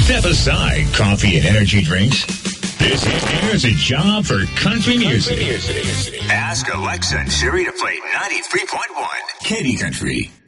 Step aside coffee and energy drinks. This here's a job for country music. Ask Alexa and Siri to play 93.1 Katy Country.